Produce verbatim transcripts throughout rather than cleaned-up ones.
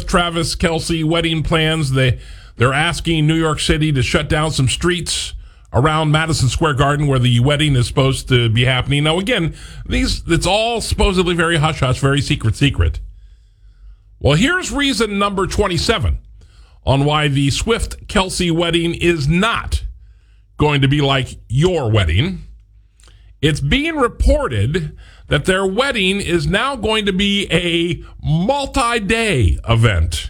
with Travis Kelce wedding plans. They, they're asking New York City to shut down some streets around Madison Square Garden where the wedding is supposed to be happening. Now, again, these it's all supposedly very hush-hush, very secret-secret. Well, here's reason number twenty-seven on why the Swift-Kelce wedding is not going to be like your wedding. It's being reported that their wedding is now going to be a multi-day event.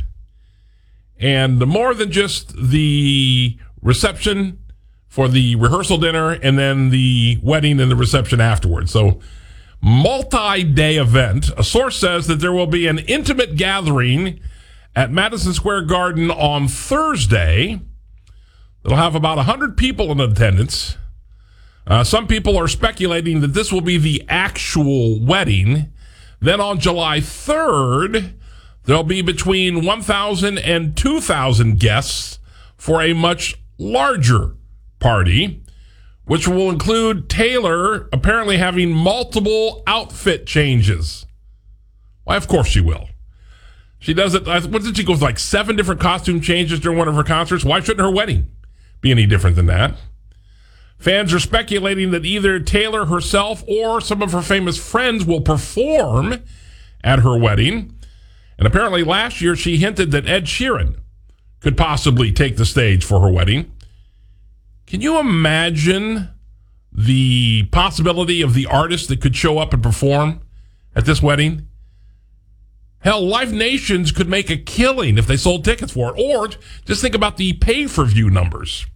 And more than just the reception for the rehearsal dinner and then the wedding and the reception afterwards. So, multi-day event. A source says that there will be an intimate gathering at Madison Square Garden on Thursday. It'll have about one hundred people in attendance. Uh, some people are speculating that this will be the actual wedding. Then on July third, there'll be between one thousand and two thousand guests for a much larger party, which will include Taylor apparently having multiple outfit changes. Why, of course she will. She does it, what did she go with, like seven different costume changes during one of her concerts? Why shouldn't her wedding be any different than that? Fans are speculating that either Taylor herself or some of her famous friends will perform at her wedding. And apparently last year she hinted that Ed Sheeran could possibly take the stage for her wedding. Can you imagine the possibility of the artists that could show up and perform at this wedding? Hell, Live Nations could make a killing if they sold tickets for it. Or just think about the pay-per-view numbers.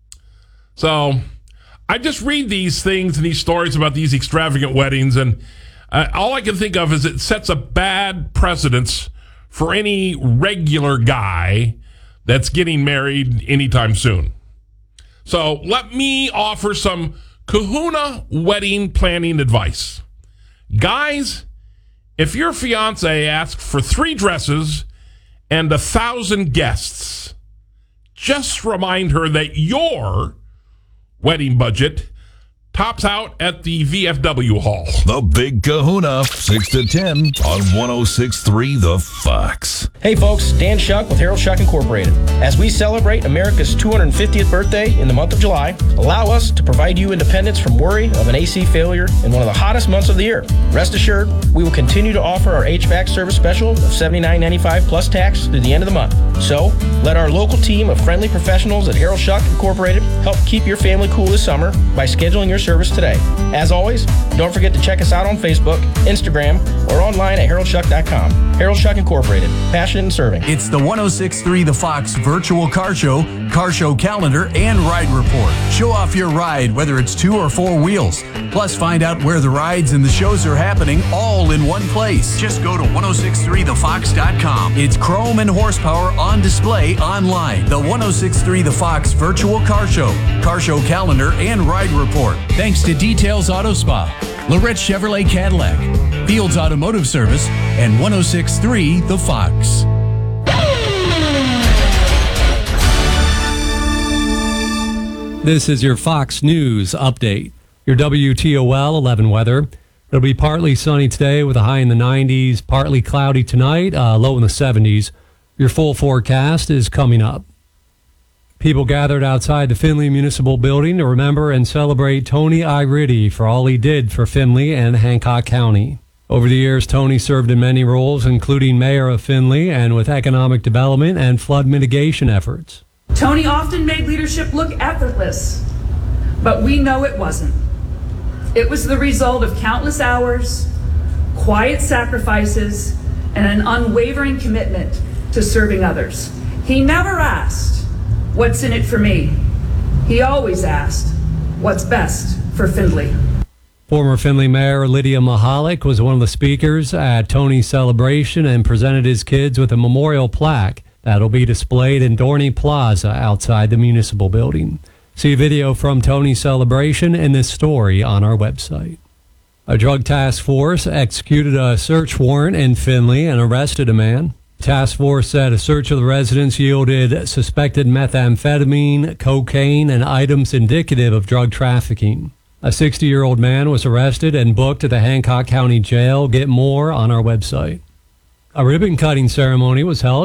So I just read these things and these stories about these extravagant weddings, and uh, all I can think of is it sets a bad precedence for any regular guy that's getting married anytime soon. So let me offer some kahuna wedding planning advice. Guys, if your fiance asks for three dresses and a thousand guests, just remind her that your wedding budget tops out at the V F W Hall. The Big Kahuna, six to ten on one oh six point three The Fox. Hey folks, Dan Shuck with Harold Shuck Incorporated. As we celebrate America's two hundred fiftieth birthday in the month of July, allow us to provide you independence from worry of an A C failure in one of the hottest months of the year. Rest assured, we will continue to offer our H V A C service special of seventy-nine ninety-five plus tax through the end of the month. So, let our local team of friendly professionals at Harold Shuck Incorporated help keep your family cool this summer by scheduling your service today. As always, don't forget to check us out on Facebook, Instagram, or online at harold shuck dot com. Harold Shuck Incorporated, passionate in serving. It's the one oh six point three The Fox virtual car show, car show calendar, and ride report. Show off your ride, whether it's two or four wheels. Plus, find out where the rides and the shows are happening all in one place. Just go to one oh six point three the fox dot com. It's chrome and horsepower on display online. The one oh six point three The Fox virtual car show, car show calendar, and ride report. Thanks to Details Auto Spa, Lorette Chevrolet Cadillac, Fields Automotive Service, and one oh six point three The Fox. This is your Fox News update. Your W T O L eleven weather. It'll be partly sunny today with a high in the nineties, partly cloudy tonight, uh, low in the seventies. Your full forecast is coming up. People gathered outside the Findlay Municipal Building to remember and celebrate Tony Iridy for all he did for Findlay and Hancock County. Over the years, Tony served in many roles, including mayor of Findlay and with economic development and flood mitigation efforts. Tony often made leadership look effortless, but we know it wasn't. It was the result of countless hours, quiet sacrifices, and an unwavering commitment to serving others. He never asked, "What's in it for me?" He always asked, "What's best for Findlay?" Former Findlay Mayor Lydia Mahalik was one of the speakers at Tony's celebration and presented his kids with a memorial plaque that'll be displayed in Dorney Plaza outside the municipal building. See a video from Tony's celebration in this story on our website. A drug task force executed a search warrant in Findlay and arrested a man. The task force said a search of the residence yielded suspected methamphetamine, cocaine, and items indicative of drug trafficking. A sixty-year-old man was arrested and booked at the Hancock County Jail. Get more on our website. A ribbon-cutting ceremony was held